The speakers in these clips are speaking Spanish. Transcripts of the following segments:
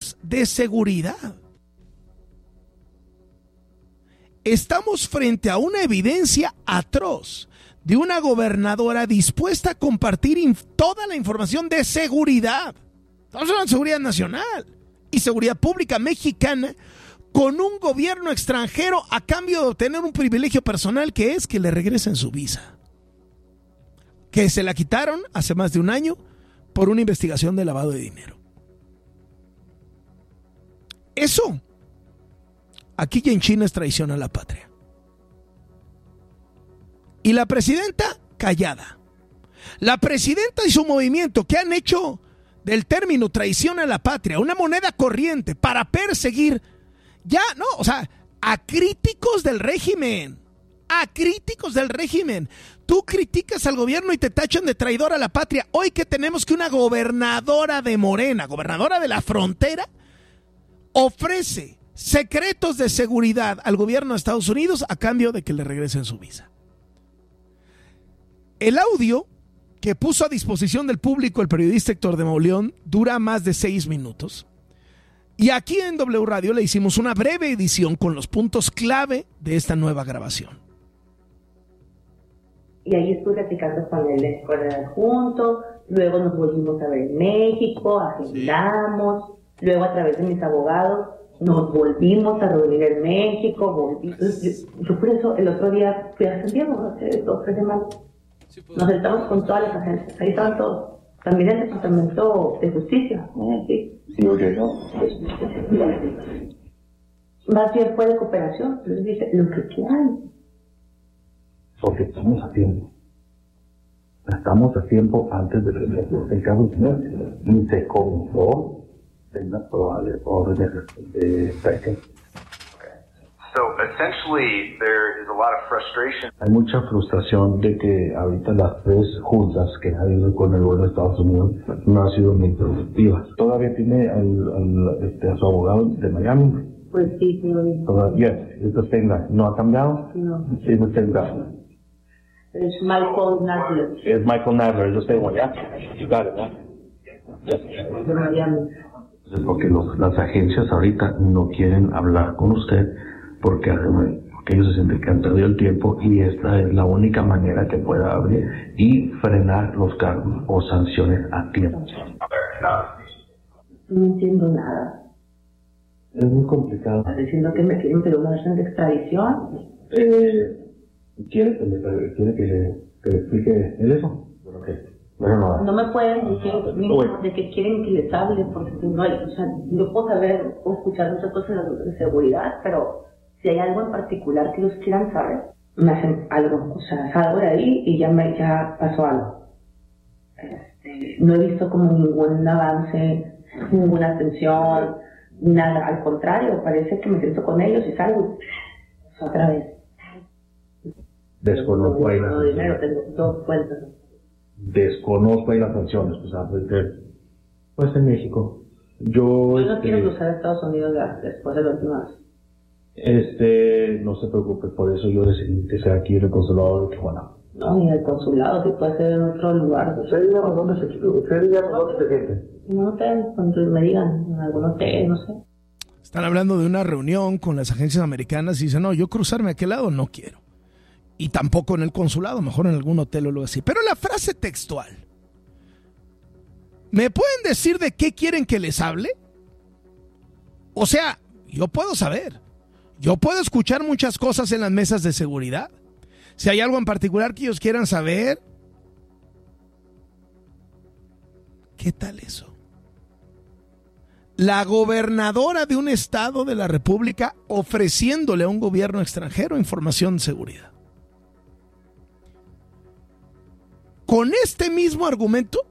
secretos de seguridad. Estamos frente a una evidencia atroz de una gobernadora dispuesta a compartir toda la información de seguridad. Estamos hablando de seguridad nacional y seguridad pública mexicana con un gobierno extranjero a cambio de obtener un privilegio personal, que es que le regresen su visa, que se la quitaron hace más de un año por una investigación de lavado de dinero. Eso aquí y en China es traición a la patria. Y la presidenta callada. La presidenta y su movimiento, que han hecho del término traición a la patria una moneda corriente para perseguir a críticos del régimen. A críticos del régimen. Tú criticas al gobierno y te tachan de traidor a la patria. Hoy que tenemos que una gobernadora de Morena, gobernadora de la frontera, ofrece secretos de seguridad al gobierno de Estados Unidos a cambio de que le regresen su visa. El audio que puso a disposición del público el periodista Héctor de Mauleón dura más de 6 minutos. Y aquí en W Radio le hicimos una breve edición con los puntos clave de esta nueva grabación. Y ahí estuve platicando con el escuela juntos, luego nos volvimos a ver en México, agendamos, luego a través de mis abogados nos volvimos a reunir en México, yo por eso el otro día fui a San Diego, hace 2 o 3 semanas. Nos sentamos con todas las agencias, ahí estaban todos. También el Departamento de Justicia, sí. Sí, oye, ¿no? Más bien fue de cooperación, les dice, lo que quieran. Porque estamos a tiempo. Estamos a tiempo antes de que el caso ni se comenzó en las probables órdenes de presión. So essentially there is a lot of frustration. Hay mucha frustración de que ahorita las 3 juntas que ha habido con el gobierno de Estados Unidos no han sido muy productivas. ¿Todavía tiene a su abogado de Miami? Pues sí, Yes, it's the same guy. ¿No ha cambiado? No. It's the same guy. Es Michael Nadler. Es Michael Nadler, it's the same one, yeah? You got it, yeah? Yes. De Miami. Porque las agencias ahorita no quieren hablar con usted porque ellos se sienten que han perdido el tiempo y esta es la única manera que pueda abrir y frenar los cargos o sanciones a tiempo. No entiendo nada. Es muy complicado. ¿Estás diciendo que me quieren pedir una orden de extradición? ¿Quiere que le explique el eso? ¿Pero qué? Pero no me pueden decir de que quieren que les hable, porque no hay, o sea, yo puedo saber o escuchar muchas cosas de seguridad, pero si hay algo en particular que ellos quieran saber, me hacen algo, o sea, salgo de ahí y ya pasó algo. No he visto como ningún avance, ninguna atención, nada, al contrario, parece que me siento con ellos y salgo otra vez. Desconozco ahí las sanciones. Tengo 2 cuentas. Desconozco ahí las sanciones, o sea, pues en México. Yo no quiero cruzar a Estados Unidos después de la última vez. No se preocupe, por eso yo decidí que sea aquí en el consulado de Tijuana. No, y el consulado, que puede ser en otro lugar. ¿Usted dígame dónde se siente? En un hotel, cuando me digan, en algún hotel, no sé. Están hablando de una reunión con las agencias americanas y dicen, no, yo cruzarme a aquel lado no quiero. Y tampoco en el consulado, mejor en algún hotel o algo así. Pero la frase textual, ¿me pueden decir de qué quieren que les hable? O sea, yo puedo saber. Yo puedo escuchar muchas cosas en las mesas de seguridad. Si hay algo en particular que ellos quieran saber, ¿qué tal eso? La gobernadora de un estado de la República ofreciéndole a un gobierno extranjero información de seguridad. Con este mismo argumento,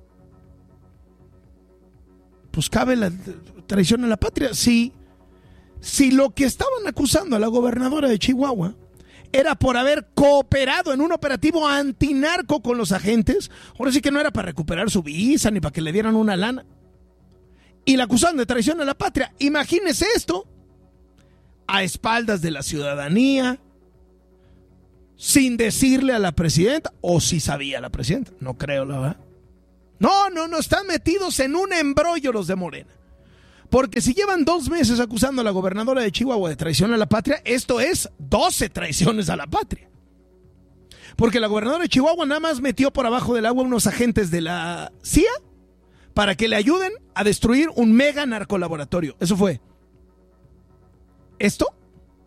pues cabe la traición a la patria. Si lo que estaban acusando a la gobernadora de Chihuahua era por haber cooperado en un operativo antinarco con los agentes, ahora sí que no era para recuperar su visa ni para que le dieran una lana. Y la acusaron de traición a la patria. Imagínese esto, a espaldas de la ciudadanía, sin decirle a la presidenta, o si sabía la presidenta, no creo, la verdad. No, están metidos en un embrollo los de Morena. Porque si llevan 2 meses acusando a la gobernadora de Chihuahua de traición a la patria, esto es 12 traiciones a la patria. Porque la gobernadora de Chihuahua nada más metió por abajo del agua unos agentes de la CIA para que le ayuden a destruir un mega narcolaboratorio. Eso fue. ¿Esto?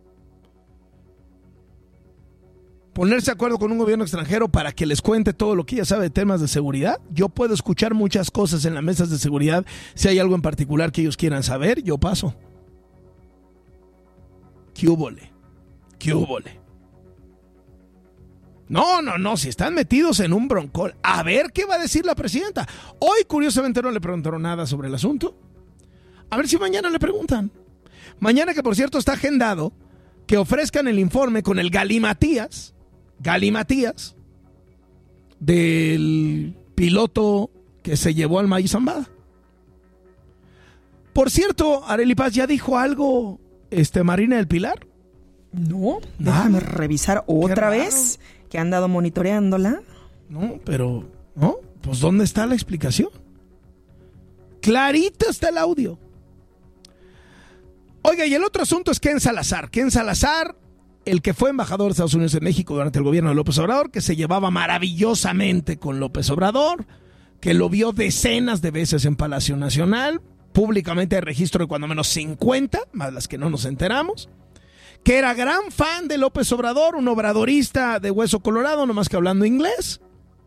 Ponerse de acuerdo con un gobierno extranjero para que les cuente todo lo que ella sabe de temas de seguridad. Yo puedo escuchar muchas cosas en las mesas de seguridad. Si hay algo en particular que ellos quieran saber, yo paso. ¿Qué húbole? ¿Qué húbole? No, si están metidos en un broncol. A ver qué va a decir la presidenta. Hoy, curiosamente, no le preguntaron nada sobre el asunto. A ver si mañana le preguntan. Mañana, que por cierto está agendado que ofrezcan el informe con el galimatías del piloto que se llevó al Mayo Zambada. Por cierto, Arely Paz, ¿ya dijo algo Marina del Pilar? No, déjame revisar otra vez, que han dado monitoreándola. No, pero, ¿no? Pues ¿dónde está la explicación? Clarito está el audio. Oiga, y el otro asunto es Ken Salazar. Ken Salazar, el que fue embajador de Estados Unidos en México durante el gobierno de López Obrador, que se llevaba maravillosamente con López Obrador, que lo vio decenas de veces en Palacio Nacional, públicamente hay registro de cuando menos 50, más las que no nos enteramos, que era gran fan de López Obrador, un obradorista de hueso colorado, nomás que hablando inglés.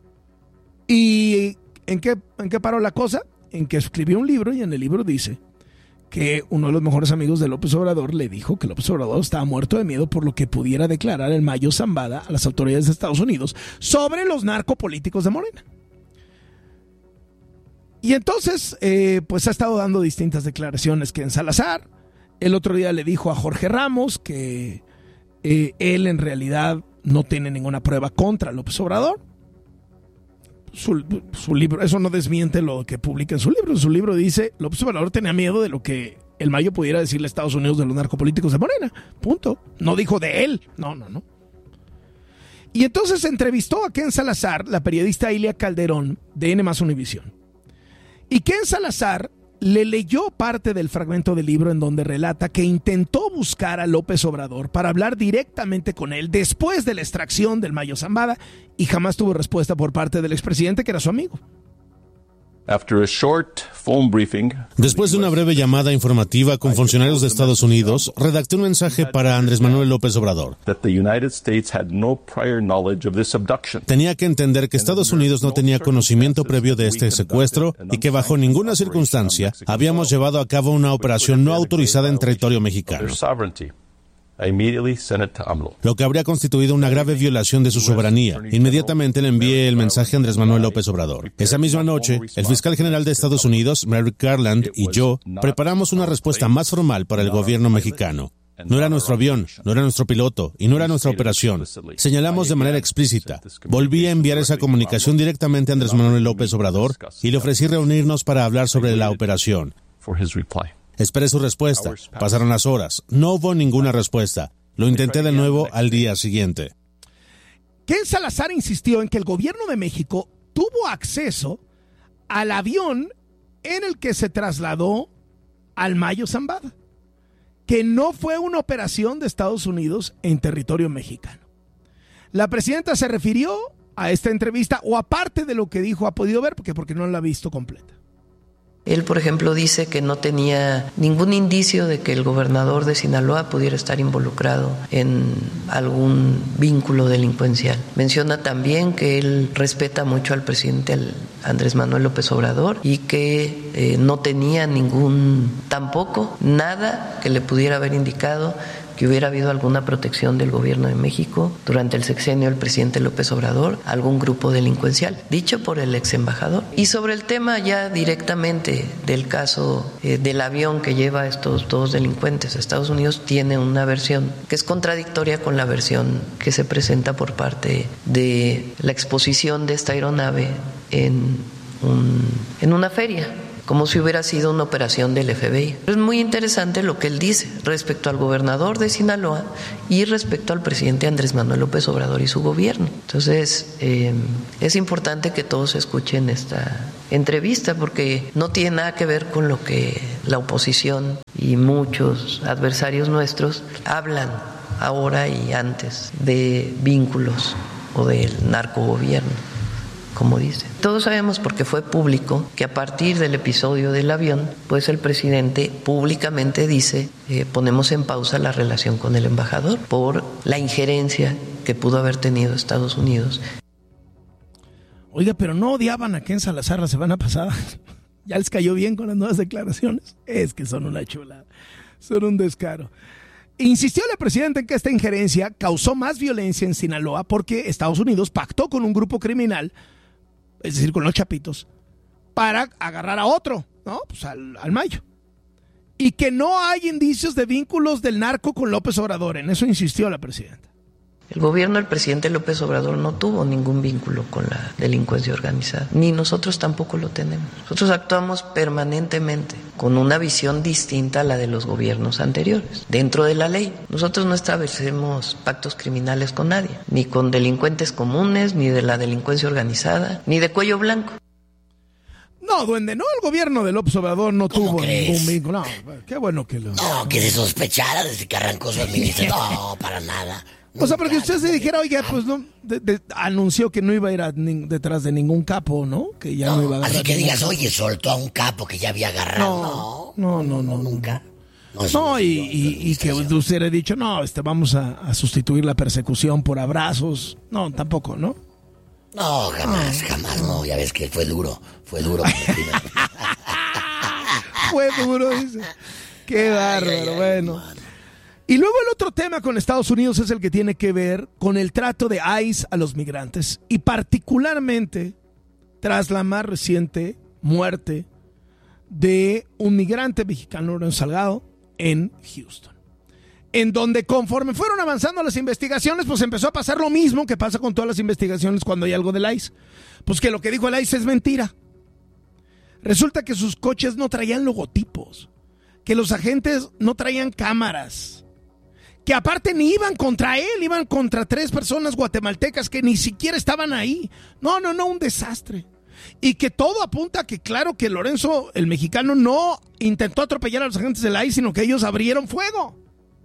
¿Y en qué paró la cosa? En que escribió un libro, y en el libro dice que uno de los mejores amigos de López Obrador le dijo que López Obrador estaba muerto de miedo por lo que pudiera declarar el Mayo Zambada a las autoridades de Estados Unidos sobre los narcopolíticos de Morena. Y entonces, pues ha estado dando distintas declaraciones que en Salazar. El otro día le dijo a Jorge Ramos que él en realidad no tiene ninguna prueba contra López Obrador. Su libro, eso no desmiente lo que publica en su libro. En su libro dice, López Obrador tenía miedo de lo que el Mayo pudiera decirle a Estados Unidos de los narcopolíticos de Morena. Punto. No dijo de él. No. Y entonces entrevistó a Ken Salazar, la periodista Ilia Calderón, de N+ Univisión. Y Ken Salazar le leyó parte del fragmento del libro en donde relata que intentó buscar a López Obrador para hablar directamente con él después de la extracción del Mayo Zambada y jamás tuvo respuesta por parte del expresidente, que era su amigo. Después de una breve llamada informativa con funcionarios de Estados Unidos, redacté un mensaje para Andrés Manuel López Obrador. Tenía que entender que Estados Unidos no tenía conocimiento previo de este secuestro y que bajo ninguna circunstancia habíamos llevado a cabo una operación no autorizada en territorio mexicano, lo que habría constituido una grave violación de su soberanía. Inmediatamente le envié el mensaje a Andrés Manuel López Obrador. Esa misma noche, el fiscal general de Estados Unidos, Merrick Garland, y yo preparamos una respuesta más formal para el gobierno mexicano. No era nuestro avión, no era nuestro piloto y no era nuestra operación. Señalamos de manera explícita. Volví a enviar esa comunicación directamente a Andrés Manuel López Obrador y le ofrecí reunirnos para hablar sobre la operación. Esperé su respuesta. Pasaron las horas. No hubo ninguna respuesta. Lo intenté de nuevo al día siguiente. Ken Salazar insistió en que el gobierno de México tuvo acceso al avión en el que se trasladó al Mayo Zambada, que no fue una operación de Estados Unidos en territorio mexicano. La presidenta se refirió a esta entrevista, o aparte de lo que dijo ha podido ver, porque no la ha visto completa. Él, por ejemplo, dice que no tenía ningún indicio de que el gobernador de Sinaloa pudiera estar involucrado en algún vínculo delincuencial. Menciona también que él respeta mucho al presidente Andrés Manuel López Obrador y que no tenía tampoco nada que le pudiera haber indicado que hubiera habido alguna protección del gobierno de México durante el sexenio del presidente López Obrador, algún grupo delincuencial, dicho por el ex embajador. Y sobre el tema ya directamente del caso del avión que lleva a estos dos delincuentes a Estados Unidos, tiene una versión que es contradictoria con la versión que se presenta por parte de la exposición de esta aeronave en una feria como si hubiera sido una operación del FBI. Es muy interesante lo que él dice respecto al gobernador de Sinaloa y respecto al presidente Andrés Manuel López Obrador y su gobierno. Entonces, es importante que todos escuchen esta entrevista porque no tiene nada que ver con lo que la oposición y muchos adversarios nuestros hablan ahora y antes de vínculos o del narcogobierno, como dice. Todos sabemos, porque fue público, que a partir del episodio del avión, pues el presidente públicamente dice, ponemos en pausa la relación con el embajador por la injerencia que pudo haber tenido Estados Unidos. Oiga, pero no odiaban a Ken Salazar la semana pasada. Ya les cayó bien con las nuevas declaraciones. Es que son una chulada, son un descaro. Insistió la presidenta en que esta injerencia causó más violencia en Sinaloa porque Estados Unidos pactó con un grupo criminal, es decir, con los Chapitos, para agarrar a otro, ¿no? Pues al Mayo. Y que no hay indicios de vínculos del narco con López Obrador. En eso insistió la presidenta. El gobierno del presidente López Obrador no tuvo ningún vínculo con la delincuencia organizada, ni nosotros tampoco lo tenemos. Nosotros actuamos permanentemente con una visión distinta a la de los gobiernos anteriores, dentro de la ley. Nosotros no establecemos pactos criminales con nadie, ni con delincuentes comunes, ni de la delincuencia organizada, ni de cuello blanco. No, duende, no, el gobierno de López Obrador no tuvo ningún vínculo. No, qué bueno que lo... No, que se sospechara desde que arrancó su administración. No, para nada. O sea, porque usted se dijera, oiga, pues no, anunció que no iba a ir detrás de ningún capo, ¿no? Que ya no iba a agarrar. Así que digas, oye, soltó a un capo que ya había agarrado. No, nunca. No, y que usted le ha dicho, no, vamos a sustituir la persecución por abrazos. No, tampoco, ¿no? No, jamás, no. Ya ves que fue duro. Fue duro. Fue duro, dice. Qué bárbaro, bueno. Man. Y luego el otro tema con Estados Unidos es el que tiene que ver con el trato de ICE a los migrantes y particularmente tras la más reciente muerte de un migrante mexicano, Lorenzo Salgado, en Houston. En donde conforme fueron avanzando las investigaciones, pues empezó a pasar lo mismo que pasa con todas las investigaciones cuando hay algo del ICE. Pues que lo que dijo el ICE es mentira. Resulta que sus coches no traían logotipos, que los agentes no traían cámaras, que aparte ni iban contra él, iban contra 3 personas guatemaltecas que ni siquiera estaban ahí. No, un desastre. Y que todo apunta a que, claro, que Lorenzo, el mexicano, no intentó atropellar a los agentes del ICE, sino que ellos abrieron fuego.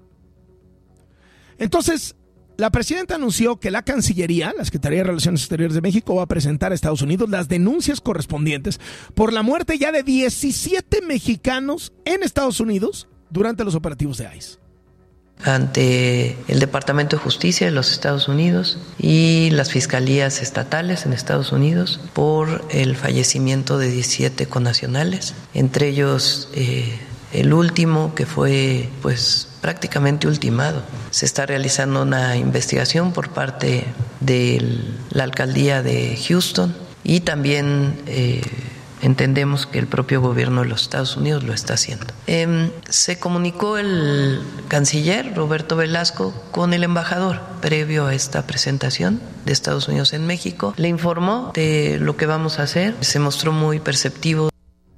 Entonces, la presidenta anunció que la Cancillería, la Secretaría de Relaciones Exteriores de México, va a presentar a Estados Unidos las denuncias correspondientes por la muerte ya de 17 mexicanos en Estados Unidos durante los operativos de ICE. Ante el Departamento de Justicia de los Estados Unidos y las fiscalías estatales en Estados Unidos por el fallecimiento de 17 connacionales, entre ellos el último que fue pues prácticamente ultimado. Se está realizando una investigación por parte de la alcaldía de Houston y también entendemos que el propio gobierno de los Estados Unidos lo está haciendo. Se comunicó el canciller Roberto Velasco con el embajador previo a esta presentación de Estados Unidos en México. Le informó de lo que vamos a hacer. Se mostró muy perceptivo.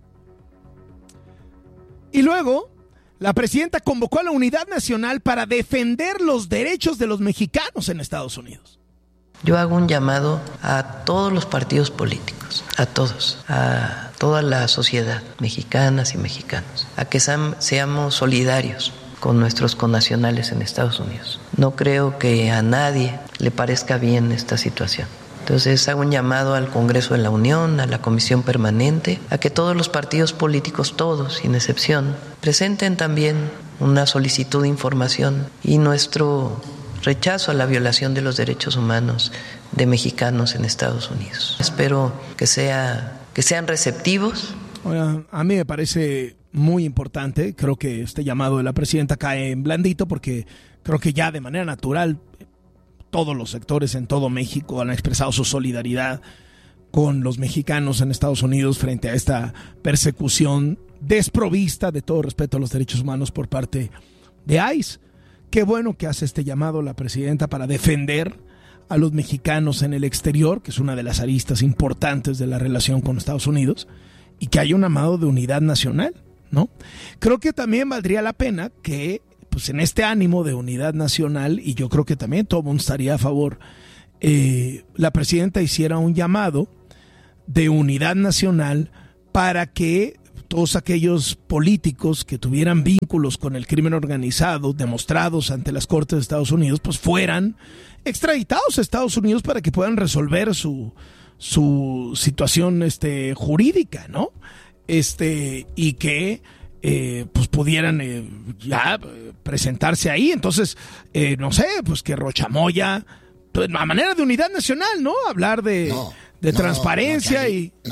Y luego, la presidenta convocó a la Unidad Nacional para defender los derechos de los mexicanos en Estados Unidos. Yo hago un llamado a todos los partidos políticos, a todos, a toda la sociedad, mexicanas y mexicanos, a que seamos solidarios con nuestros connacionales en Estados Unidos. No creo que a nadie le parezca bien esta situación. Entonces hago un llamado al Congreso de la Unión, a la Comisión Permanente, a que todos los partidos políticos, todos, sin excepción, presenten también una solicitud de información y nuestro rechazo a la violación de los derechos humanos de mexicanos en Estados Unidos. Espero que sean receptivos. Oiga, a mí me parece muy importante. Creo que este llamado de la presidenta cae en blandito porque creo que ya de manera natural todos los sectores en todo México han expresado su solidaridad con los mexicanos en Estados Unidos frente a esta persecución desprovista de todo respeto a los derechos humanos por parte de ICE. Qué bueno que hace este llamado la presidenta para defender a los mexicanos en el exterior, que es una de las aristas importantes de la relación con Estados Unidos, y que haya un llamado de unidad nacional, ¿no? Creo que también valdría la pena que, pues en este ánimo de unidad nacional, y yo creo que también todo el mundo estaría a favor, la presidenta hiciera un llamado de unidad nacional para que todos aquellos políticos que tuvieran vínculos con el crimen organizado demostrados ante las Cortes de Estados Unidos, pues fueran extraditados a Estados Unidos para que puedan resolver su situación jurídica, ¿no? Y que pues pudieran ya presentarse ahí. Entonces, no sé, pues que Rochamoya, pues, a manera de unidad nacional, ¿no? Hablar de transparencia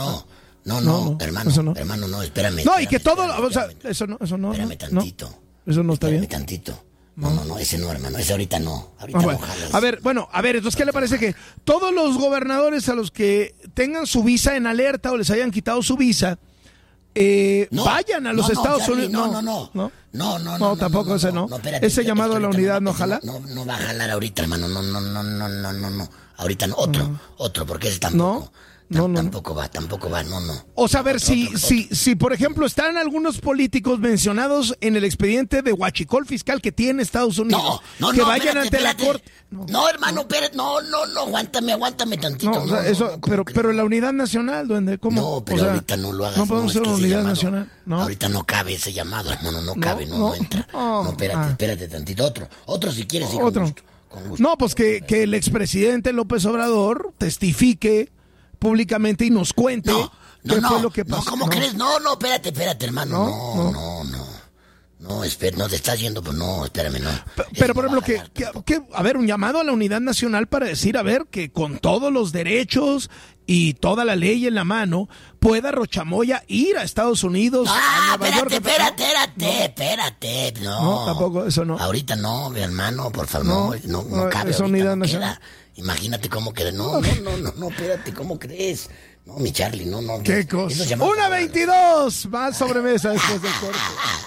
hermano, no, espérame. No, y que todo, o sea, eso no. Espérame tantito. No, eso no está bien. Espérame tantito. No, ese no, hermano, ese ahorita no. Bueno. A ver, entonces, ¿qué le parece que todos los gobernadores a los que tengan su visa en alerta o les hayan quitado su visa, vayan a los Estados Unidos? No, tampoco ese no. Espérate, ese llamado a la unidad no jala. No va a jalar ahorita, hermano, no. Ahorita no, otro, porque ese tampoco. Tampoco va, no. O sea, a ver, si por ejemplo están algunos políticos mencionados en el expediente de huachicol fiscal que tiene Estados Unidos, que vayan ante la corte. No, hermano, espérate, no, aguántame tantito. No, o sea, eso, pero la unidad nacional, duende, ¿cómo? No, pero ahorita no lo hagas. No podemos hacer una unidad nacional, ¿no? Ahorita no cabe ese llamado, hermano, no cabe, no entra. No, espérate tantito, otro si quieres, sí, otro. Con gusto. No, pues que el expresidente López Obrador testifique públicamente y nos cuente qué fue lo que pasó. No, ¿cómo crees? No, espérate, hermano. No, espera, no te estás yendo, pues no, espérame, no. Pero por ejemplo, a ver, un llamado a la unidad nacional para decir, a ver, que con todos los derechos y toda la ley en la mano, pueda Rochamoya ir a Estados Unidos, a Nueva York. Espérate. No, tampoco, eso no. Ahorita no, mi hermano, por favor, no cabe. Esa unidad nacional. Imagínate cómo queda. No, espérate, ¿cómo crees? No, mi Charlie, no. ¿Qué cosa? 1:22, más sobremesa después del corte.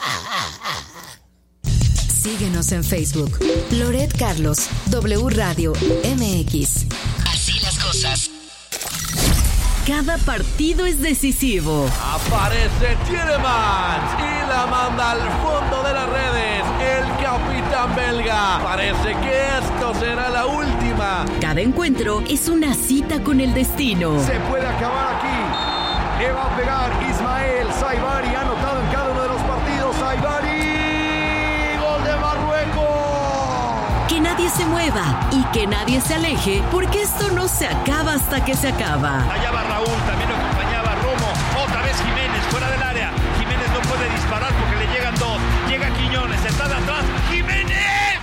Síguenos en Facebook. Loret Carlos, W Radio MX. Así las cosas. Cada partido es decisivo. Aparece Tielemans y la manda al fondo de las redes. El capitán belga. Parece que esto será la última. Cada encuentro es una cita con el destino. Se puede acabar aquí. Le va a pegar Ismael Saibari. Ha anotado en cada uno de los partidos. Saibari. Gol de Marruecos. Que nadie se mueva y que nadie se aleje, porque esto no se acaba hasta que se acaba. Allá va Raúl, también lo acompañaba Romo. Otra vez Jiménez, fuera del área. Jiménez no puede disparar porque le llegan dos. Llega Quiñones, está de atrás. ¡Jiménez!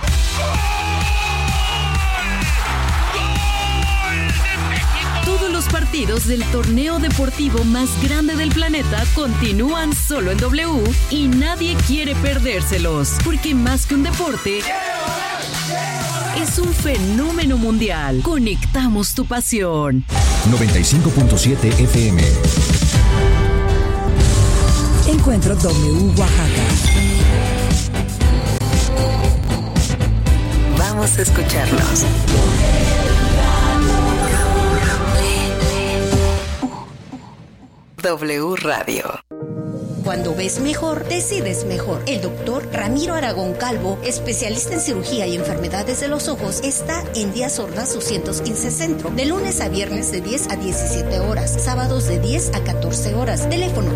Todos los partidos del torneo deportivo más grande del planeta continúan solo en W y nadie quiere perdérselos, porque más que un deporte, es un fenómeno mundial. Conectamos tu pasión. 95.7 FM. Encuentro W Oaxaca. Vamos a escucharnos. W Radio. Cuando ves mejor, decides mejor. El doctor Ramiro Aragón Calvo, especialista en cirugía y enfermedades de los ojos, está en Díaz Ordaz 215 Centro, de lunes a viernes de 10 a 17 horas, sábados de 10 a 14 horas. Teléfono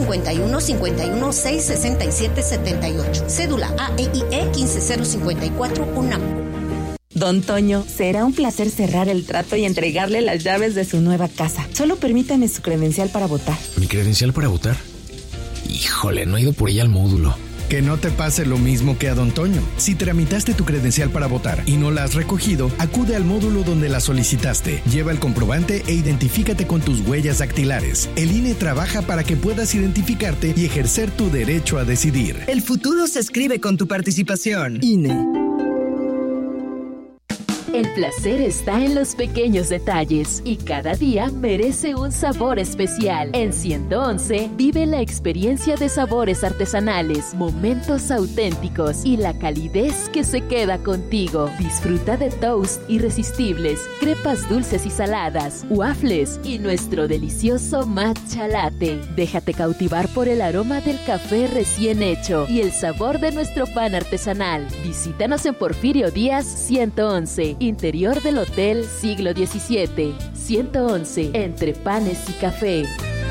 951-51-667-78. Cédula AEIE 15054 UNAM. Don Toño, será un placer cerrar el trato y entregarle las llaves de su nueva casa. Solo permítame su credencial para votar. ¿Mi credencial para votar? Híjole, no he ido por ella al módulo. Que no te pase lo mismo que a Don Toño. Si tramitaste tu credencial para votar y no la has recogido, acude al módulo donde la solicitaste. Lleva el comprobante e identifícate con tus huellas dactilares. El INE trabaja para que puedas identificarte y ejercer tu derecho a decidir. El futuro se escribe con tu participación. INE. El placer está en los pequeños detalles y cada día merece un sabor especial. En 111 vive la experiencia de sabores artesanales, momentos auténticos y la calidez que se queda contigo. Disfruta de toast irresistibles, crepas dulces y saladas, waffles y nuestro delicioso matcha latte. Déjate cautivar por el aroma del café recién hecho y el sabor de nuestro pan artesanal. Visítanos en Porfirio Díaz 111, interior del Hotel Siglo XVII. 111, entre panes y café.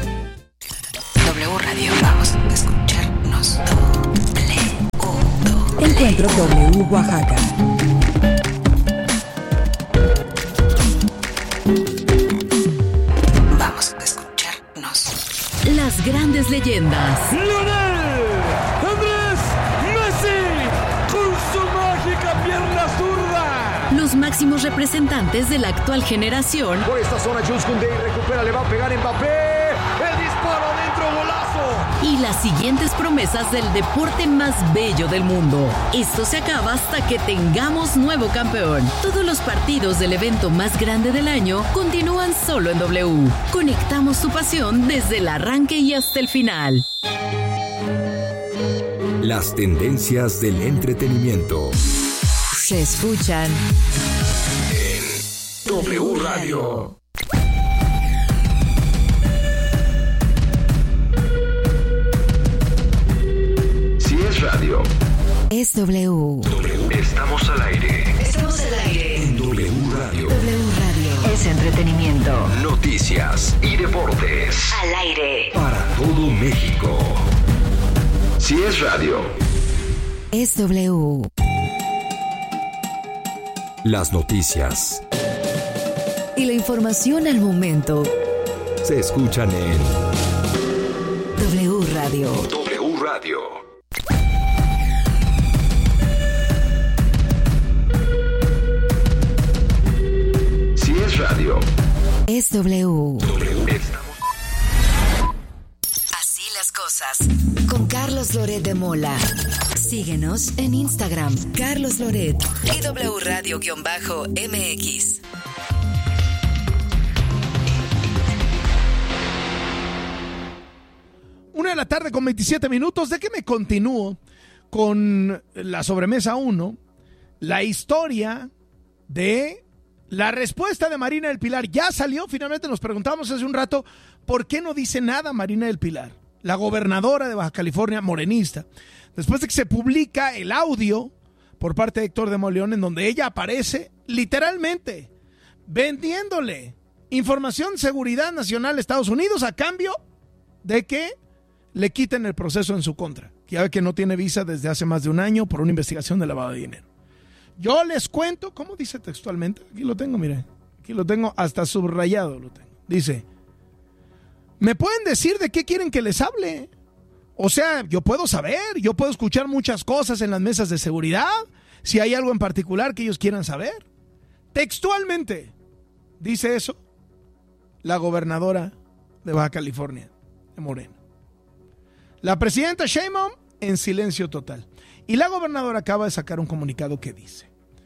W Radio, vamos a escucharnos. Encuentro W Oaxaca. Vamos a escucharnos. Las grandes leyendas. ¡Lionel Andrés Messi! ¡Con su mágica pierna zurda! Los máximos representantes de la actual generación. Por esta zona, Jules Koundé recupera, le va a pegar Mbappé. ¡El disparo dentro, golazo! Y las siguientes promesas del deporte más bello del mundo. Esto se acaba hasta que tengamos nuevo campeón. Todos los partidos del evento más grande del año continúan solo en W. Conectamos tu pasión desde el arranque y hasta el final. Las tendencias del entretenimiento se escuchan en W Radio. Si es radio, es W. Estamos al aire. Estamos al aire En W Radio. W Radio es entretenimiento, Noticias y deportes. al aire Para todo México. Si es radio, es W. las noticias Y la información al momento se escuchan en W Radio. W Radio. Si es radio, Es W. estamos. Así las cosas. Con Carlos Loret de Mola. Síguenos en Instagram, Carlos Loret y W Radio-MX. Una de la tarde con 27 minutos. ¿De qué me continúo con la sobremesa 1? La historia de la respuesta de Marina del Pilar. Ya salió, finalmente nos preguntamos hace un rato, ¿por qué no dice nada Marina del Pilar? La gobernadora de Baja California, morenista. Después de que se publica el audio por parte de Héctor de Mauleón, en donde ella aparece literalmente vendiéndole información de seguridad nacional a Estados Unidos a cambio de que le quiten el proceso en su contra. Que ya ve que no tiene visa desde hace más de un año por una investigación de lavado de dinero. Yo les cuento, ¿cómo dice textualmente? Aquí lo tengo, mire. Aquí lo tengo hasta subrayado, lo tengo. Dice, ¿me pueden decir de qué quieren que les hable? O sea, yo puedo saber, yo puedo escuchar muchas cosas en las mesas de seguridad, si hay algo en particular que ellos quieran saber. Textualmente, dice eso la gobernadora de Baja California, de Morena. La presidenta Sheinbaum en silencio total. Y la gobernadora acaba de sacar un comunicado que dice,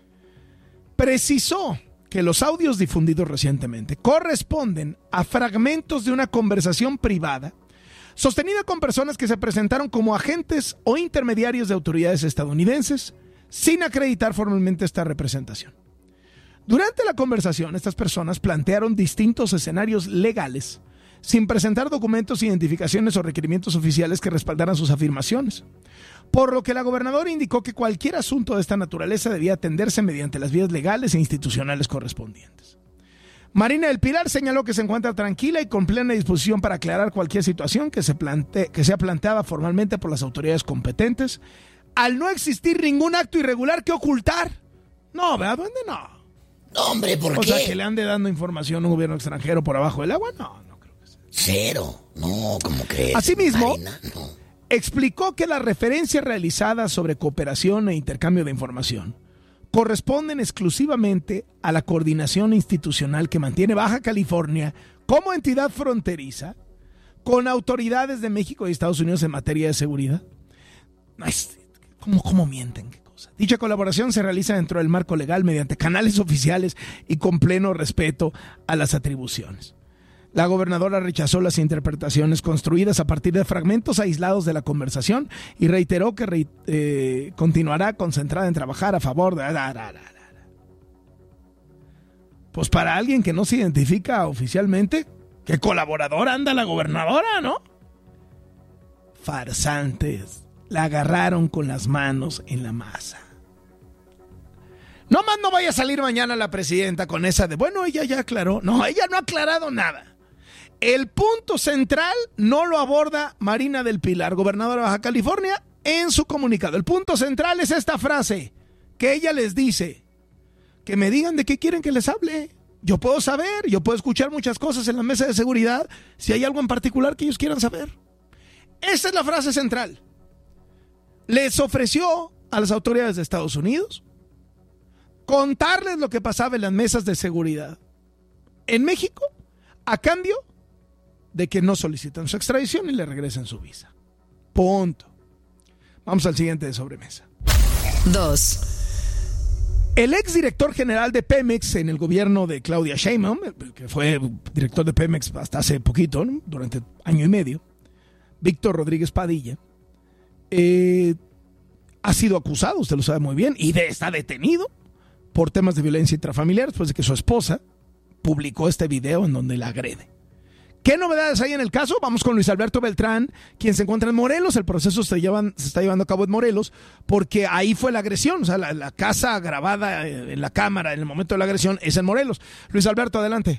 precisó que los audios difundidos recientemente corresponden a fragmentos de una conversación privada sostenida con personas que se presentaron como agentes o intermediarios de autoridades estadounidenses sin acreditar formalmente esta representación. Durante la conversación, estas personas plantearon distintos escenarios legales sin presentar documentos, identificaciones o requerimientos oficiales que respaldaran sus afirmaciones. Por lo que la gobernadora indicó que cualquier asunto de esta naturaleza debía atenderse mediante las vías legales e institucionales correspondientes. Marina del Pilar señaló que se encuentra tranquila y con plena disposición para aclarar cualquier situación que sea planteada formalmente por las autoridades competentes, al no existir ningún acto irregular que ocultar. No, ¿verdad? ¿Dónde no? No, hombre, ¿por qué? O sea, que le ande dando información a un gobierno extranjero por abajo del agua, no creo que sea. Cero. No, ¿cómo crees? Asimismo, Marina, no. Explicó que las referencias realizadas sobre cooperación e intercambio de información corresponden exclusivamente a la coordinación institucional que mantiene Baja California como entidad fronteriza con autoridades de México y Estados Unidos en materia de seguridad. ¿Cómo mienten? ¿Qué cosa? Mendoza. Dicha colaboración se realiza dentro del marco legal mediante canales oficiales y con pleno respeto a las atribuciones. La gobernadora rechazó las interpretaciones construidas a partir de fragmentos aislados de la conversación y reiteró que continuará concentrada en trabajar a favor de... Pues para alguien que no se identifica oficialmente, ¿qué colaboradora anda la gobernadora, no? Farsantes. La agarraron con las manos en la masa. No más no vaya a salir mañana la presidenta con esa de... Bueno, ella ya aclaró. No, ella no ha aclarado nada. El punto central no lo aborda Marina del Pilar, gobernadora de Baja California, en su comunicado. El punto central es esta frase que ella les dice: que me digan de qué quieren que les hable. Yo puedo saber, yo puedo escuchar muchas cosas en la mesa de seguridad si hay algo en particular que ellos quieran saber. Esa es la frase central. Les ofreció a las autoridades de Estados Unidos contarles lo que pasaba en las mesas de seguridad en México a cambio de que no solicitan su extradición y le regresen su visa. Punto. Vamos al siguiente de sobremesa. 2. El exdirector general de Pemex en el gobierno de Claudia Sheinbaum, que fue director de Pemex hasta hace poquito, ¿no? Durante año y medio, Víctor Rodríguez Padilla, ha sido acusado, usted lo sabe muy bien, y está detenido por temas de violencia intrafamiliar después de que su esposa publicó este video en donde la agrede. ¿Qué novedades hay en el caso? Vamos con Luis Alberto Beltrán, quien se encuentra en Morelos. El proceso se está llevando a cabo en Morelos porque ahí fue la agresión. O sea, la casa grabada en la cámara en el momento de la agresión es en Morelos. Luis Alberto, adelante.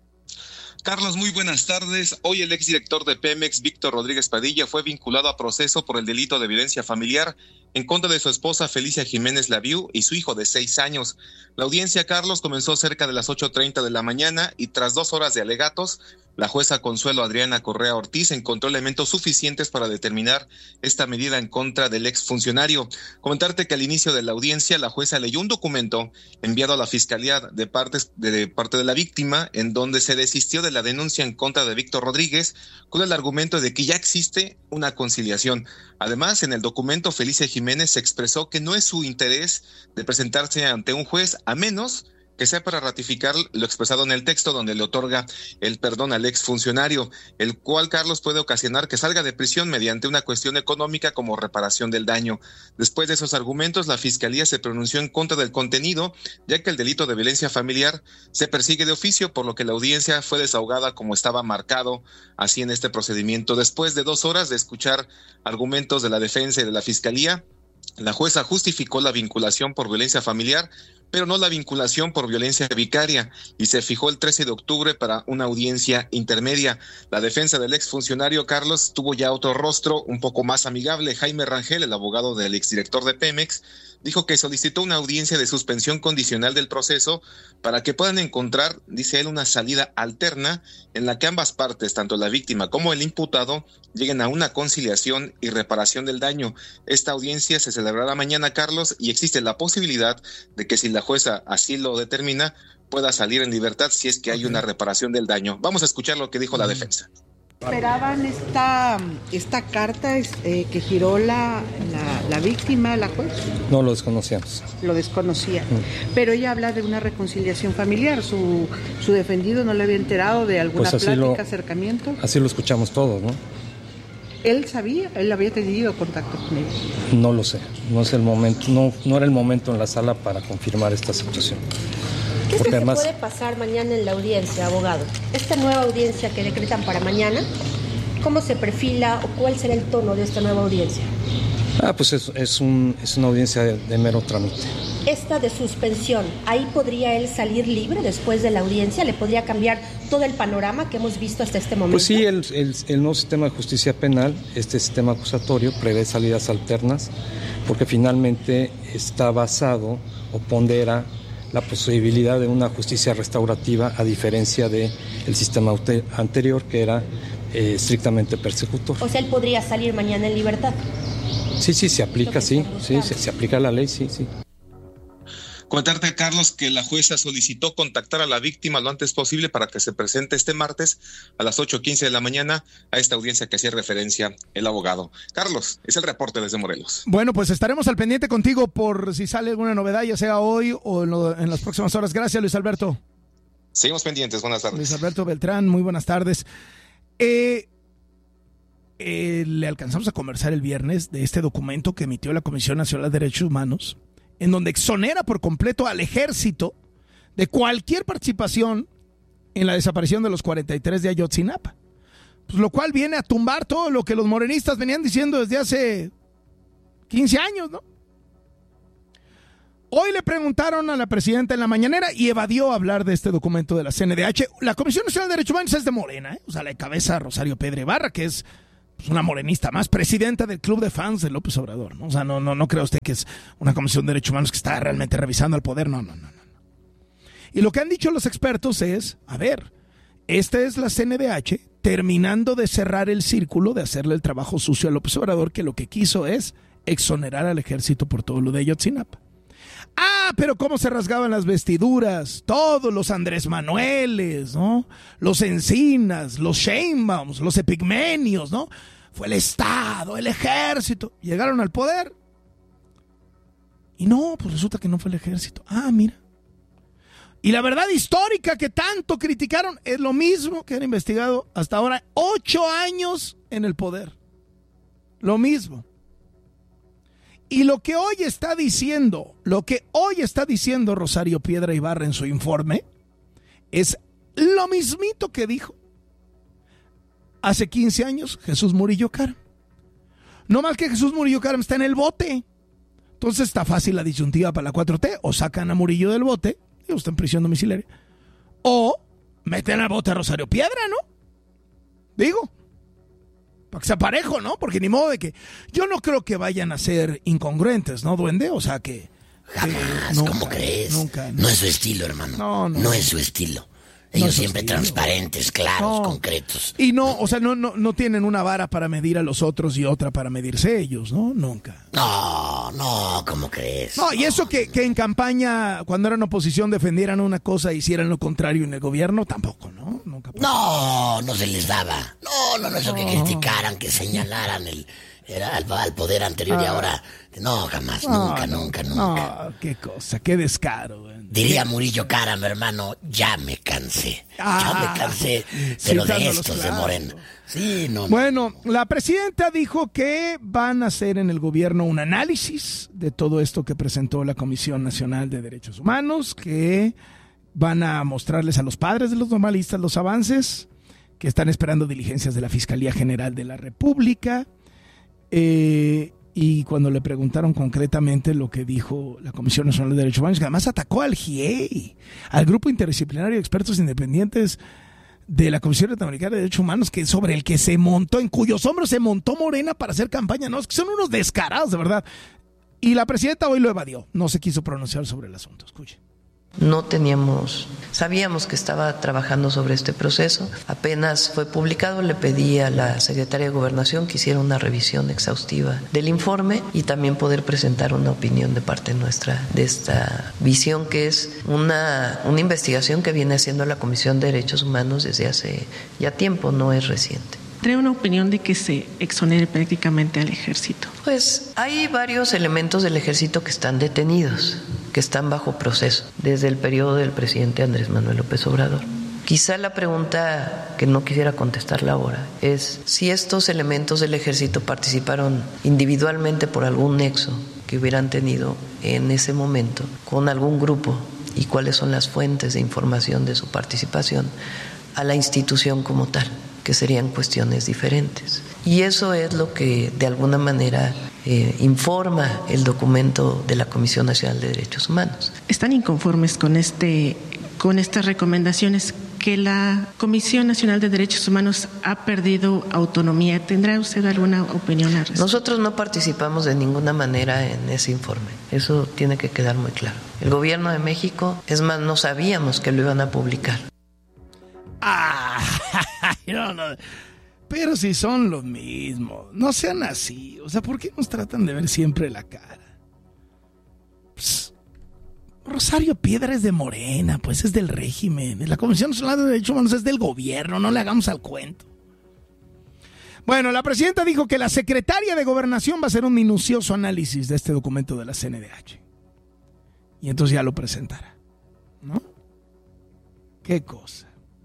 Carlos, muy buenas tardes. Hoy el exdirector de Pemex, Víctor Rodríguez Padilla, fue vinculado a proceso por el delito de violencia familiar en contra de su esposa Felicia Jiménez Laviu y su hijo de 6 años. La audiencia, Carlos, comenzó cerca de las 8:30 de la mañana y tras 2 horas de alegatos, la jueza Consuelo Adriana Correa Ortiz encontró elementos suficientes para determinar esta medida en contra del exfuncionario. Comentarte que al inicio de la audiencia, la jueza leyó un documento enviado a la Fiscalía de parte de la víctima, en donde se desistió de la denuncia en contra de Víctor Rodríguez con el argumento de que ya existe una conciliación. Además, en el documento, Felicia Jiménez expresó que no es su interés de presentarse ante un juez a menos que sea para ratificar lo expresado en el texto donde le otorga el perdón al exfuncionario, el cual, Carlos, puede ocasionar que salga de prisión mediante una cuestión económica como reparación del daño. Después de esos argumentos, la Fiscalía se pronunció en contra del contenido, ya que el delito de violencia familiar se persigue de oficio, por lo que la audiencia fue desahogada como estaba marcado así en este procedimiento. Después de 2 horas de escuchar argumentos de la defensa y de la Fiscalía, la jueza justificó la vinculación por violencia familiar, pero no la vinculación por violencia vicaria, y se fijó el 13 de octubre para una audiencia intermedia. La defensa del exfuncionario, Carlos, tuvo ya otro rostro un poco más amigable. Jaime Rangel, el abogado del exdirector de Pemex, dijo que solicitó una audiencia de suspensión condicional del proceso para que puedan encontrar, dice él, una salida alterna en la que ambas partes, tanto la víctima como el imputado, lleguen a una conciliación y reparación del daño. Esta audiencia se celebrará mañana, Carlos, y existe la posibilidad de que si la jueza así lo determina, pueda salir en libertad si es que hay una reparación del daño. Vamos a escuchar lo que dijo la defensa. ¿Esperaban esta carta que giró la víctima, la juez? No, lo desconocíamos. Lo desconocía. Pero ella habla de una reconciliación familiar. ¿Su defendido no le había enterado de alguna plática, acercamiento? Así lo escuchamos todos, ¿no? ¿Él sabía? ¿Él había tenido contacto con ella? No lo sé. No es el momento. No era el momento en la sala para confirmar esta situación. ¿Qué es que además se puede pasar mañana en la audiencia, abogado? Esta nueva audiencia que decretan para mañana, ¿cómo se perfila o cuál será el tono de esta nueva audiencia? Pues es una audiencia de mero trámite. Esta de suspensión, ¿ahí podría él salir libre después de la audiencia? ¿Le podría cambiar todo el panorama que hemos visto hasta este momento? Pues sí, el nuevo sistema de justicia penal, este sistema acusatorio, prevé salidas alternas, porque finalmente está basado o pondera la posibilidad de una justicia restaurativa, a diferencia del sistema anterior, que era estrictamente persecutor. O sea, él podría salir mañana en libertad. Sí, se aplica, sí, se aplica la ley, sí. Comentarte, Carlos, que la jueza solicitó contactar a la víctima lo antes posible para que se presente este martes a las 8:15 de la mañana a esta audiencia que hacía referencia el abogado. Carlos, es el reporte desde Morelos. Bueno, pues estaremos al pendiente contigo por si sale alguna novedad, ya sea hoy o en las próximas horas. Gracias, Luis Alberto. Seguimos pendientes, buenas tardes. Luis Alberto Beltrán, muy buenas tardes. Le alcanzamos a conversar el viernes de este documento que emitió la Comisión Nacional de Derechos Humanos, en donde exonera por completo al ejército de cualquier participación en la desaparición de los 43 de Ayotzinapa. Pues lo cual viene a tumbar todo lo que los morenistas venían diciendo desde hace 15 años, ¿no? Hoy le preguntaron a la presidenta en la mañanera y evadió hablar de este documento de la CNDH. La Comisión Nacional de Derechos Humanos es de Morena, ¿eh? O sea, la cabeza Rosario Pedro Ibarra, que es una morenista más, presidenta del club de fans de López Obrador, ¿no? O sea, no crea usted que es una comisión de derechos humanos que está realmente revisando el poder, no. Y lo que han dicho los expertos es, a ver, esta es la CNDH terminando de cerrar el círculo, de hacerle el trabajo sucio a López Obrador, que lo que quiso es exonerar al ejército por todo lo de Ayotzinapa. Ah, pero cómo se rasgaban las vestiduras, todos los Andrés Manueles, ¿no? Los Encinas, los Sheinbaums, los Epigmenios, ¿no? Fue el Estado, el ejército. Llegaron al poder. Y no, pues resulta que no fue el ejército. Ah, mira. Y la verdad histórica que tanto criticaron es lo mismo que han investigado hasta ahora 8 años en el poder. Lo mismo. Y lo que hoy está diciendo Rosario Piedra Ibarra en su informe es lo mismito que dijo hace 15 años Jesús Murillo Caram. No más que Jesús Murillo Caram está en el bote. Entonces está fácil la disyuntiva para la 4T. O sacan a Murillo del bote, y está en prisión domiciliaria, o meten al bote a Rosario Piedra, ¿no? Digo, para que sea parejo, ¿no? Porque ni modo de que... Yo no creo que vayan a ser incongruentes, ¿no, duende? O sea que... Jamás, ¿cómo crees? Nunca. No es su estilo, hermano. No es su estilo. Ellos siempre transparentes, claros, concretos. Y no, o sea, no tienen una vara para medir a los otros y otra para medirse ellos, ¿no? Nunca. No, ¿cómo crees? No, y eso que en campaña, cuando eran oposición, defendieran una cosa e hicieran lo contrario en el gobierno, tampoco, ¿no? Nunca pasó. No se les daba. No, eso que criticaran, que señalaran al poder anterior y ahora... No, jamás, nunca. No, qué cosa, qué descaro. Diría Murillo Caram, hermano, ya me cansé. Pero de estos de Morena. Sí, no. Bueno, la presidenta dijo que van a hacer en el gobierno un análisis de todo esto que presentó la Comisión Nacional de Derechos Humanos, que van a mostrarles a los padres de los normalistas los avances, que están esperando diligencias de la Fiscalía General de la República. Y cuando le preguntaron concretamente lo que dijo la Comisión Nacional de Derechos Humanos, que además atacó al GIEI, al Grupo Interdisciplinario de Expertos Independientes de la Comisión Interamericana de Derechos Humanos, que sobre el que se montó, en cuyos hombros se montó Morena para hacer campaña. No, es que son unos descarados, de verdad. Y la presidenta hoy lo evadió, no se quiso pronunciar sobre el asunto. Escuche. Sabíamos que estaba trabajando sobre este proceso. Apenas fue publicado, le pedí a la secretaria de Gobernación que hiciera una revisión exhaustiva del informe y también poder presentar una opinión de parte nuestra de esta visión, que es una investigación que viene haciendo la Comisión de Derechos Humanos desde hace ya tiempo, no es reciente. ¿Trae una opinión de que se exonere prácticamente al ejército? Pues hay varios elementos del ejército que están detenidos, que están bajo proceso desde el periodo del presidente Andrés Manuel López Obrador. Quizá la pregunta que no quisiera contestarla ahora es si estos elementos del ejército participaron individualmente por algún nexo que hubieran tenido en ese momento con algún grupo y cuáles son las fuentes de información de su participación a la institución como tal, que serían cuestiones diferentes. Y eso es lo que de alguna manera informa el documento de la Comisión Nacional de Derechos Humanos. ¿Están inconformes con estas recomendaciones que la Comisión Nacional de Derechos Humanos ha perdido autonomía? ¿Tendrá usted alguna opinión al respecto? Nosotros no participamos de ninguna manera en ese informe. Eso tiene que quedar muy claro. El gobierno de México, es más, no sabíamos que lo iban a publicar. No. Pero si son los mismos, no sean así. O sea, ¿por qué nos tratan de ver siempre la cara? Rosario Piedra es de Morena, pues es del régimen. La Comisión Nacional de Derechos Humanos es del gobierno, no le hagamos al cuento. Bueno, la presidenta dijo que la secretaria de Gobernación va a hacer un minucioso análisis de este documento de la CNDH. Y entonces ya lo presentará, ¿no? Qué cosa.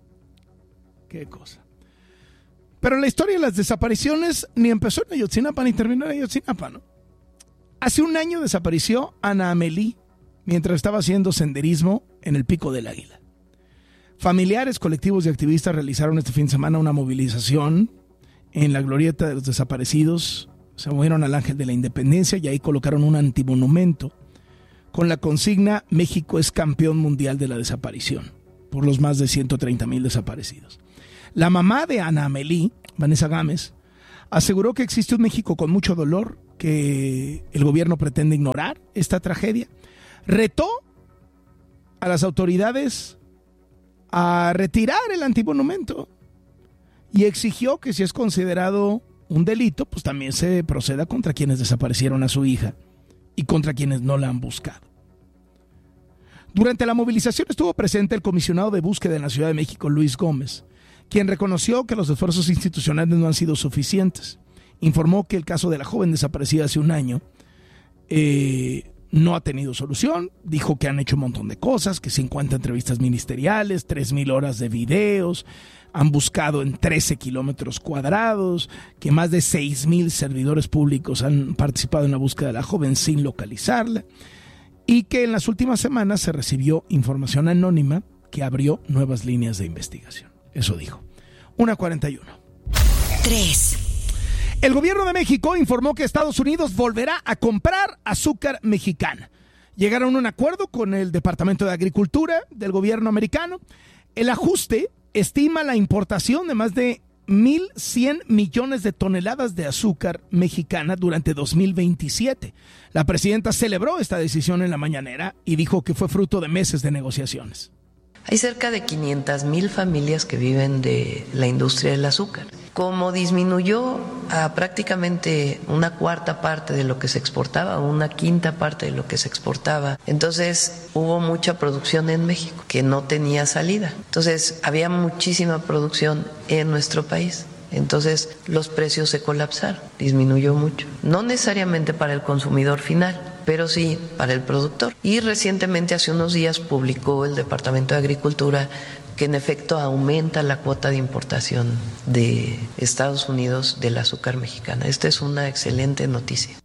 Pero la historia de las desapariciones ni empezó en Ayotzinapa ni terminó en Ayotzinapa, ¿no? Hace un año desapareció Ana Amelí mientras estaba haciendo senderismo en el Pico del Águila. Familiares, colectivos y activistas realizaron este fin de semana una movilización en la glorieta de los desaparecidos. Se movieron al Ángel de la Independencia y ahí colocaron un antimonumento con la consigna "México es campeón mundial de la desaparición", por los más de 130,000 desaparecidos. La mamá de Ana Amelí, Vanessa Gámez, aseguró que existe un México con mucho dolor, que el gobierno pretende ignorar esta tragedia. Retó a las autoridades a retirar el antimonumento y exigió que si es considerado un delito, pues también se proceda contra quienes desaparecieron a su hija y contra quienes no la han buscado. Durante la movilización estuvo presente el comisionado de búsqueda en la Ciudad de México, Luis Gómez, quien reconoció que los esfuerzos institucionales no han sido suficientes. Informó que el caso de la joven desaparecida hace un año no ha tenido solución. Dijo que han hecho un montón de cosas, que 50 entrevistas ministeriales, 3,000 horas de videos, han buscado en 13 kilómetros cuadrados, que más de 6,000 servidores públicos han participado en la búsqueda de la joven sin localizarla, y que en las últimas semanas se recibió información anónima que abrió nuevas líneas de investigación. Eso dijo. 1:41. 3. El gobierno de México informó que Estados Unidos volverá a comprar azúcar mexicana. Llegaron a un acuerdo con el Departamento de Agricultura del gobierno americano. El ajuste estima la importación de más de 1,100 millones de toneladas de azúcar mexicana durante 2027. La presidenta celebró esta decisión en la mañanera y dijo que fue fruto de meses de negociaciones. Hay cerca de 500,000 familias que viven de la industria del azúcar. Como disminuyó a prácticamente una cuarta parte de lo que se exportaba, una quinta parte de lo que se exportaba, entonces hubo mucha producción en México que no tenía salida. Entonces había muchísima producción en nuestro país. Entonces los precios se colapsaron, disminuyó mucho. No necesariamente para el consumidor final, pero sí para el productor. Y recientemente, hace unos días, publicó el Departamento de Agricultura que en efecto aumenta la cuota de importación de Estados Unidos del azúcar mexicana. Esta es una excelente noticia.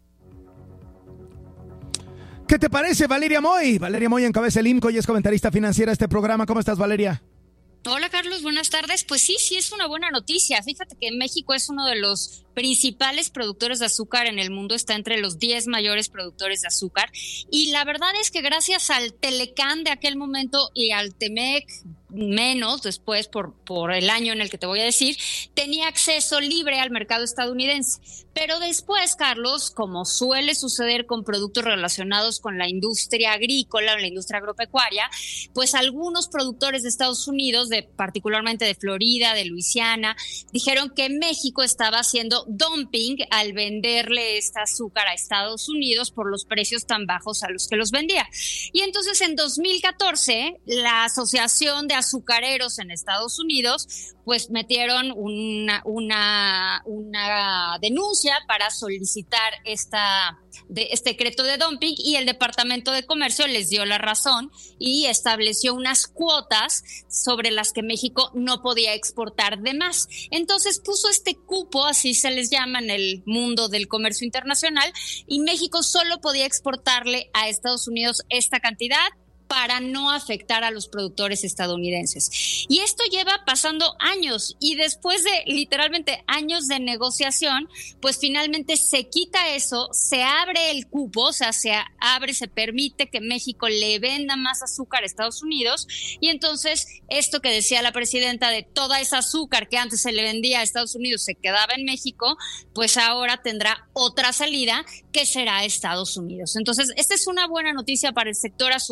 ¿Qué te parece, Valeria Moy? Valeria Moy encabeza el IMCO y es comentarista financiera de este programa. ¿Cómo estás, Valeria? Hola, Carlos, buenas tardes. Pues sí es una buena noticia. Fíjate que México es uno de los principales productores de azúcar en el mundo, está entre los 10 mayores productores de azúcar. Y la verdad es que gracias al Telecán de aquel momento y al Temec, menos después por el año en el que te voy a decir, tenía acceso libre al mercado estadounidense. Pero después, Carlos, como suele suceder con productos relacionados con la industria agrícola, la industria agropecuaria, pues algunos productores de Estados Unidos, particularmente de Florida, de Luisiana, dijeron que México estaba haciendo dumping al venderle este azúcar a Estados Unidos por los precios tan bajos a los que los vendía. Y entonces en 2014, la Asociación de Azucareros en Estados Unidos pues metieron una denuncia para solicitar este decreto de dumping, y el Departamento de Comercio les dio la razón y estableció unas cuotas sobre las que México no podía exportar de más. Entonces puso este cupo, así se les llama en el mundo del comercio internacional, y México solo podía exportarle a Estados Unidos esta cantidad para no afectar a los productores estadounidenses. Y esto lleva pasando años, y después de literalmente años de negociación, pues finalmente se quita eso, se abre el cupo, o sea, se permite que México le venda más azúcar a Estados Unidos, y entonces esto que decía la presidenta de toda esa azúcar que antes se le vendía a Estados Unidos se quedaba en México, pues ahora tendrá otra salida que será Estados Unidos. Entonces, esta es una buena noticia para el sector azucarero,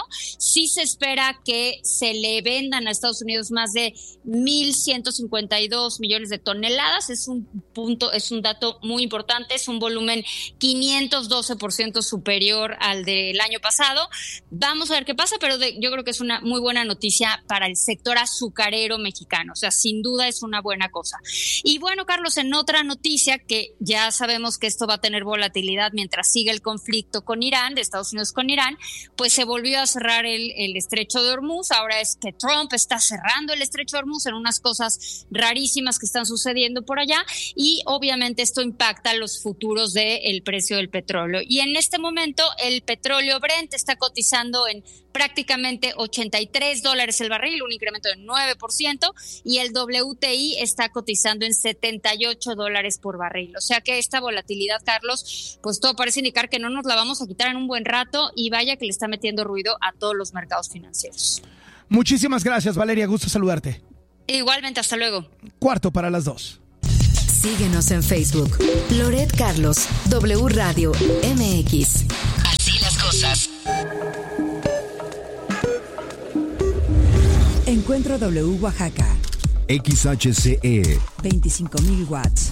Sí se espera que se le vendan a Estados Unidos más de 1.152 millones de toneladas. Es un dato muy importante, es un volumen 512% superior al del año pasado. Vamos a ver qué pasa, pero yo creo que es una muy buena noticia para el sector azucarero mexicano. O sea, sin duda es una buena cosa. Y bueno, Carlos, en otra noticia, que ya sabemos que esto va a tener volatilidad mientras sigue el conflicto con Irán, de Estados Unidos con Irán, pues se volvió a cerrar el estrecho de Hormuz. Ahora es que Trump está cerrando el estrecho de Hormuz en unas cosas rarísimas que están sucediendo por allá, y obviamente esto impacta los futuros del precio del petróleo. Y en este momento el petróleo Brent está cotizando en prácticamente $83 el barril, un incremento de 9%, y el WTI está cotizando en $78 por barril. O sea que esta volatilidad, Carlos, pues todo parece indicar que no nos la vamos a quitar en un buen rato, y vaya que le está metiendo ruido a todos los mercados financieros. Muchísimas gracias, Valeria, gusto saludarte. Igualmente, hasta luego. 1:45. Síguenos en Facebook. Loret Carlos, W Radio MX. Así las cosas. Encuentro W Oaxaca. XHCE 25,000 watts.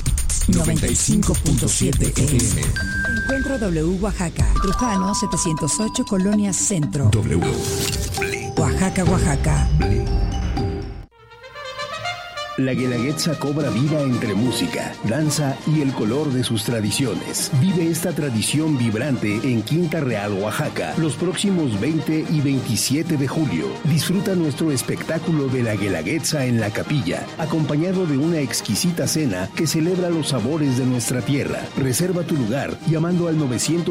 95.7 FM. Encuentro W Oaxaca. Trujano 708, Colonia Centro. W. Oaxaca, Oaxaca. La Guelaguetza cobra vida entre música, danza y el color de sus tradiciones. Vive esta tradición vibrante en Quinta Real, Oaxaca, los próximos 20 y 27 de julio. Disfruta nuestro espectáculo de la Guelaguetza en la capilla, acompañado de una exquisita cena que celebra los sabores de nuestra tierra. Reserva tu lugar llamando al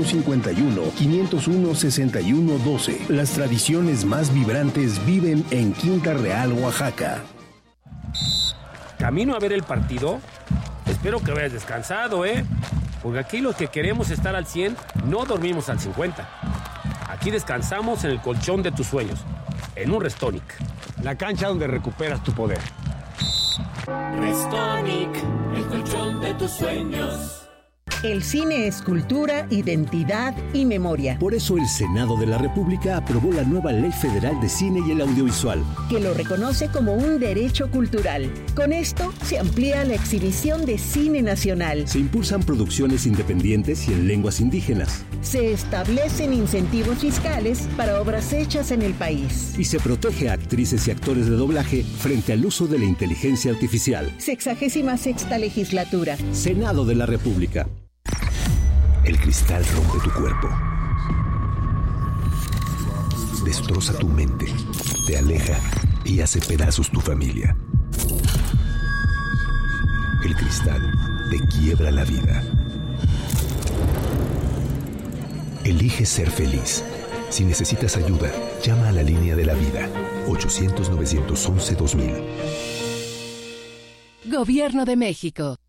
951-501-6112. Las tradiciones más vibrantes viven en Quinta Real, Oaxaca. ¿Camino a ver el partido? Espero que vayas descansado, porque aquí los que queremos estar al 100 no dormimos al 50. Aquí descansamos en el colchón de tus sueños, en un Restonic. La cancha donde recuperas tu poder. Restonic, el colchón de tus sueños. El cine es cultura, identidad y memoria. Por eso el Senado de la República aprobó la nueva Ley Federal de Cine y el Audiovisual, que lo reconoce como un derecho cultural. Con esto se amplía la exhibición de cine nacional. Se impulsan producciones independientes y en lenguas indígenas. Se establecen incentivos fiscales para obras hechas en el país. Y se protege a actrices y actores de doblaje frente al uso de la inteligencia artificial. 66ª legislatura. Senado de la República. El cristal rompe tu cuerpo, destroza tu mente, te aleja y hace pedazos tu familia. El cristal te quiebra la vida. Elige ser feliz. Si necesitas ayuda, llama a la línea de la vida, 800-911-2000. Gobierno de México.